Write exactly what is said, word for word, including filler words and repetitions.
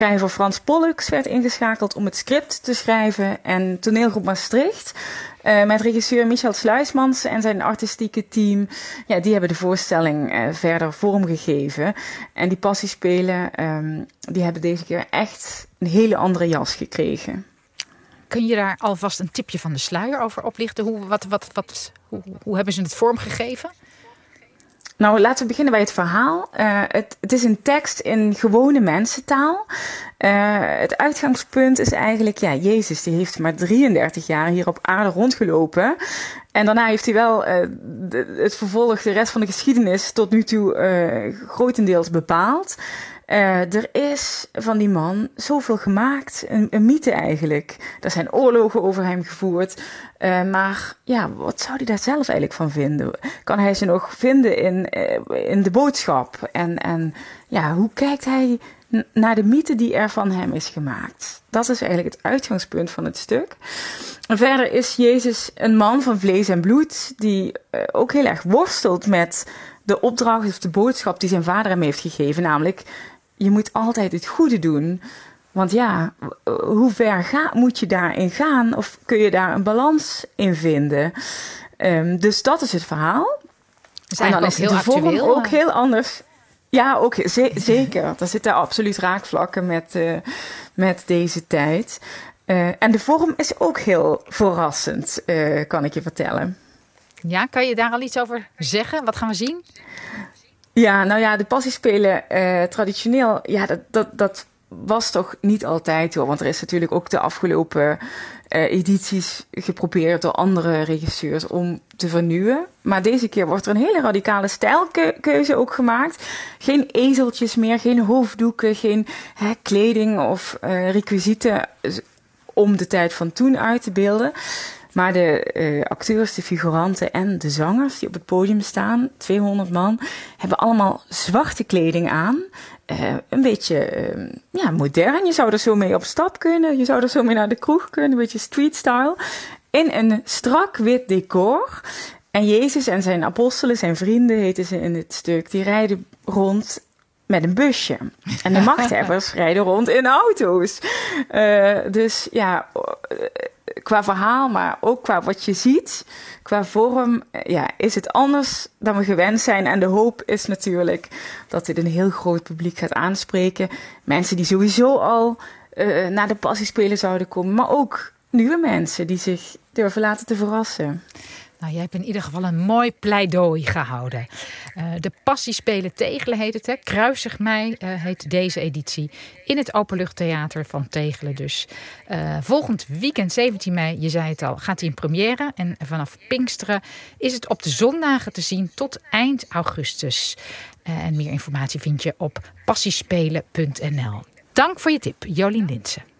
Schrijver Frans Pollux werd ingeschakeld om het script te schrijven. En Toneelgroep Maastricht, uh, met regisseur Michel Sluismans en zijn artistieke team, ja, die hebben de voorstelling uh, verder vormgegeven. En die Passiespelen, um, die hebben deze keer echt een hele andere jas gekregen. Kun je daar alvast een tipje van de sluier over oplichten? Hoe, wat, wat, wat, hoe, hoe hebben ze het vormgegeven? Nou, laten we beginnen bij het verhaal. Uh, het, het is een tekst in gewone mensentaal. Uh, het uitgangspunt is eigenlijk, ja, Jezus die heeft maar drieëndertig jaar hier op aarde rondgelopen. En daarna heeft hij wel uh, de, het vervolg, de rest van de geschiedenis tot nu toe uh, grotendeels bepaald. Uh, er is van die man zoveel gemaakt, een, een mythe eigenlijk. Er zijn oorlogen over hem gevoerd. Uh, maar ja, wat zou hij daar zelf eigenlijk van vinden? Kan hij ze nog vinden in, uh, in de boodschap? En, en ja, hoe kijkt hij n- naar de mythe die er van hem is gemaakt? Dat is eigenlijk het uitgangspunt van het stuk. En verder is Jezus een man van vlees en bloed, die uh, ook heel erg worstelt met de opdracht of de boodschap die zijn vader hem heeft gegeven, namelijk: je moet altijd het goede doen. Want ja, hoe ver ga, moet je daarin gaan? Of kun je daar een balans in vinden? Um, dus dat is het verhaal. Dus en dan is heel de vorm actueel, ook heel anders. Ja, ook ze- zeker. Er zitten absoluut raakvlakken met, uh, met deze tijd. Uh, en de vorm is ook heel verrassend, uh, kan ik je vertellen. Ja, kan je daar al iets over zeggen? Wat gaan we zien? Ja, nou ja, de Passiespelen uh, traditioneel, ja, dat, dat, dat was toch niet altijd hoor. Want er is natuurlijk ook de afgelopen uh, edities geprobeerd door andere regisseurs om te vernieuwen. Maar deze keer wordt er een hele radicale stijlkeuze ook gemaakt. Geen ezeltjes meer, geen hoofddoeken, geen hè, kleding of uh, requisieten om de tijd van toen uit te beelden. Maar de uh, acteurs, de figuranten en de zangers die op het podium staan, tweehonderd man, hebben allemaal zwarte kleding aan. Uh, een beetje uh, ja, modern. Je zou er zo mee op stap kunnen. Je zou er zo mee naar de kroeg kunnen. Een beetje street style. In een strak wit decor. En Jezus en zijn apostelen, zijn vrienden heten ze in dit stuk, die rijden rond met een busje. En de machthebbers rijden rond in auto's. Uh, dus ja, uh, qua verhaal, maar ook qua wat je ziet, qua vorm, ja, is het anders dan we gewend zijn. En de hoop is natuurlijk dat dit een heel groot publiek gaat aanspreken. Mensen die sowieso al uh, naar de Passiespelen zouden komen, maar ook nieuwe mensen die zich durven laten te verrassen. Nou, jij hebt in ieder geval een mooi pleidooi gehouden. Uh, de Passiespelen Tegelen heet het, hè? Kruisig mei uh, heet deze editie. In het Openluchttheater van Tegelen dus. Uh, volgend weekend, zeventien mei, je zei het al, gaat hij in première. En vanaf Pinksteren is het op de zondagen te zien tot eind augustus. Uh, en meer informatie vind je op passiespelen punt n l. Dank voor je tip, Jolien Linsen.